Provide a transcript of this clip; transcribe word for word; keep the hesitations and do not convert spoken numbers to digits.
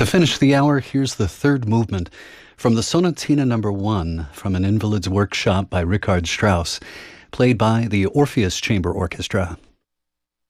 To finish the hour, here's the third movement from the Sonatina number one from an Invalid's Workshop by Richard Strauss, played by the Orpheus Chamber Orchestra.